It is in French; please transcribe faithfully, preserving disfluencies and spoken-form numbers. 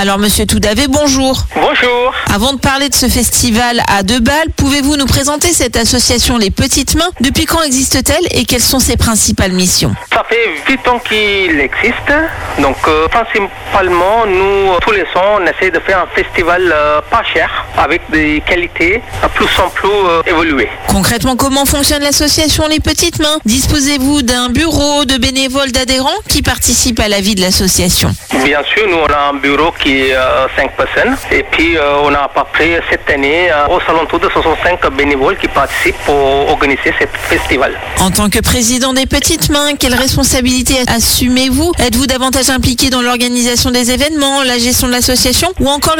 Alors Monsieur Toudavé, bonjour. Bonjour. Avant de parler de ce festival à deux balles, pouvez-vous nous présenter cette association Les Petites Mains? Depuis quand existe-t-elle et quelles sont ses principales missions? Ça fait huit ans qu'il existe. Donc euh, principalement, nous, tous les ans, on essaie de faire un festival euh, pas cher, avec des qualités euh, plus en plus euh, évoluées. Concrètement, comment fonctionne l'association Les Petites Mains? Disposez-vous d'un bureau, de bénévoles, d'adhérents qui participent à la vie de l'association? Bien sûr, nous, on a un bureau qui est euh, cinq personnes. Et puis, euh, on a à peu près cette année, euh, au alentours de soixante-cinq bénévoles qui participent pour organiser ce festival. En tant que président des Petites Mains, quelles responsabilités assumez-vous? Êtes-vous davantage impliqué dans l'organisation des événements, la gestion de l'association ou encore le